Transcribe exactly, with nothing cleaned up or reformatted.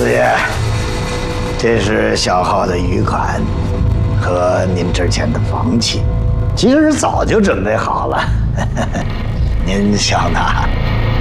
四爷，这是小号的余款和您之前的房契，其实早就准备好了，您想拿